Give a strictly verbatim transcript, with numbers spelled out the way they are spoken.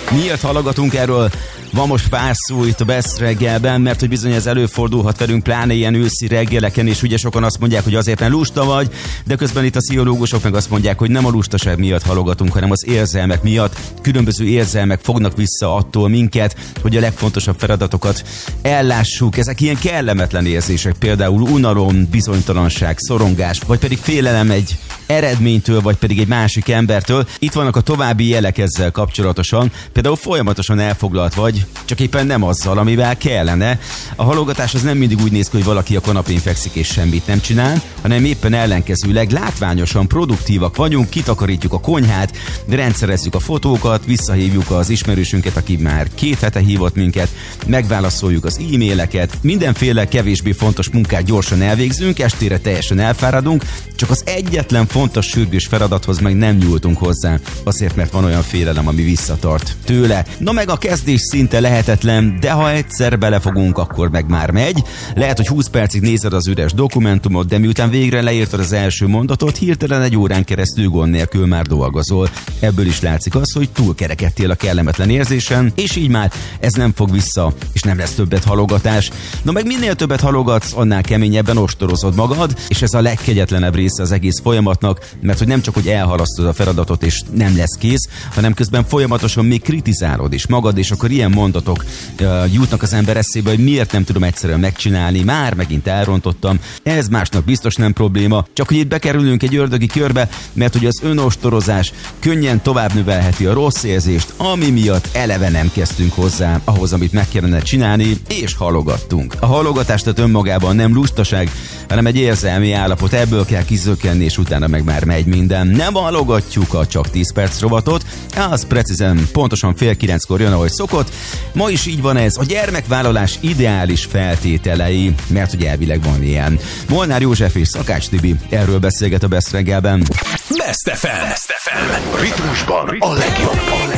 Miért hallgatunk erről? Van most pár szó itt a Best reggelben, mert hogy bizony ez előfordulhat velünk, pláne ilyen őszi reggeleken, és ugye sokan azt mondják, hogy azért nem lusta vagy, de közben itt a pszichológusok meg azt mondják, hogy nem a lustaság miatt hallgatunk, hanem az érzelmek miatt. Különböző érzelmek fognak vissza attól minket, hogy a legfontosabb feladatokat ellássuk. Ezek ilyen kellemetlen érzések, például unalom, bizonytalanság, szorongás, vagy pedig félelem egy eredménytől, vagy pedig egy másik embertől. Itt vannak a további jelek ezzel kapcsolatosan. Például folyamatosan elfoglalt vagy, csak éppen nem azzal, amivel kellene. A halogatás az nem mindig úgy néz ki, hogy valaki a kanapén fekszik és semmit nem csinál, hanem éppen ellenkezőleg látványosan produktívak vagyunk, kitakarítjuk a konyhát, rendszerezzük a fotókat, visszahívjuk az ismerősünket, aki már két hete hívott minket, megválaszoljuk az e-maileket, mindenféle kevésbé fontos munkát gyorsan elvégzünk, estére teljesen elfáradunk, csak az egyetlen fontos sürgős feladathoz meg nem nyúltunk hozzá, azért mert van olyan félelem, ami visszatart tőle. Na meg a kezdés szinte lehetetlen, de ha egyszer belefogunk, akkor meg már megy. Lehet, hogy húsz percig nézed az üres dokumentumot, de miután végre leírtad az első mondatot, hirtelen egy órán keresztül gond nélkül már dolgozol. Ebből is látszik az, hogy túlkerekedtél a kellemetlen érzésen, és így már ez nem fog vissza, és nem lesz többet halogatás. Na meg minél többet halogatsz, annál keményebben ostorozod magad, és ez a legkegyetlenebb része az egész folyamatnak, mert hogy nem csak, hogy elhalasztod a feladatot, és nem lesz kész, hanem közben folyamatosan még kritizálod is magad, és akkor ilyen mondatok uh, jutnak az ember eszébe, hogy miért nem tudom egyszerűen megcsinálni, már megint elrontottam, ez másnak biztos nem probléma, csak hogy itt bekerülünk egy ördögi körbe, mert hogy az önostorozás könnyen tovább növelheti a rossz érzést, ami miatt eleve nem kezdtünk hozzá ahhoz, amit meg kellene csinálni, és halogattunk. A halogatás tehát önmagában nem lustaság, hanem egy érzelmi állapot, ebből kell kizökkenni, és utána meg már megy minden. Nem halogatjuk a csak tíz perc rovatot, az precízen pontosan fél kilenckor jön, ahogy szokott. Ma is így van ez, a gyermekvállalás ideális feltételei, mert hogy elvileg van ilyen. Molnár József és Szakács Tibi erről beszélget a Best reggelben. Best ef em. Best ef em. Ritmusban a legjobb. A legjobb.